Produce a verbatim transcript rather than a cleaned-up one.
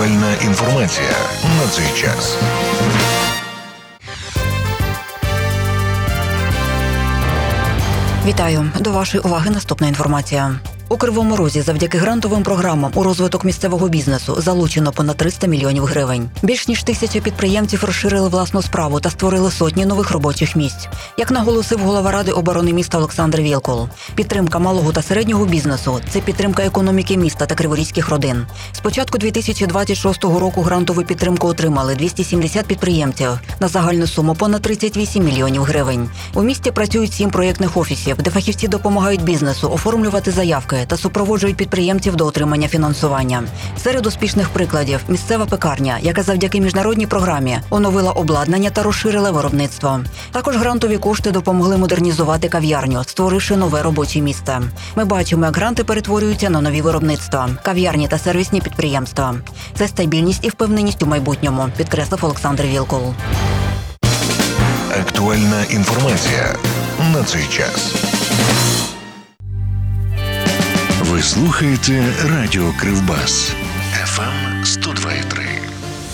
Актуальна інформація на цей час. Вітаю! До вашої уваги наступна інформація. У Кривому Розі завдяки грантовим програмам у розвиток місцевого бізнесу залучено понад триста мільйонів гривень. Більш ніж тисяча підприємців розширили власну справу та створили сотні нових робочих місць. Як наголосив голова Ради оборони міста Олександр Вілкул, підтримка малого та середнього бізнесу – це підтримка економіки міста та криворізьких родин. З початку дві тисячі двадцять шостого року грантову підтримку отримали двісті сімдесят підприємців на загальну суму понад тридцять вісім мільйонів гривень. У місті працюють сім проєктних офісів, де фахівці допомагають бізнесу оформлювати заявки та супроводжують підприємців до отримання фінансування. Серед успішних прикладів – місцева пекарня, яка завдяки міжнародній програмі оновила обладнання та розширила виробництво. Також грантові кошти допомогли модернізувати кав'ярню, створивши нове робоче місце. Ми бачимо, як гранти перетворюються на нові виробництва, кав'ярні та сервісні підприємства. Це стабільність і впевненість у майбутньому, підкреслив Олександр Вілкул. Актуальна інформація на цей час. Ви слухаєте Радіо Кривбас. еф ем сто